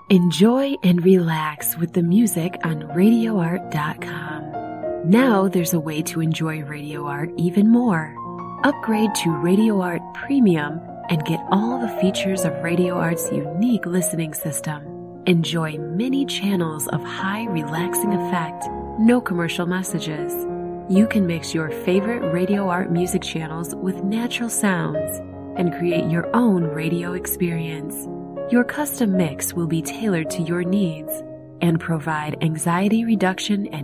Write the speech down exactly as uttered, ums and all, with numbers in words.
Enjoy and relax with the music on radio art dot com. Now there's a way to enjoy Radio Art even more. Upgrade to Radio Art Premium and get all the features of Radio Art's unique listening system. Enjoy many channels of high relaxing effect, no commercial messages. You can mix your favorite Radio Art music channels with natural sounds and create your own radio experience. Your custom mix will be tailored to your needs and provide anxiety reduction and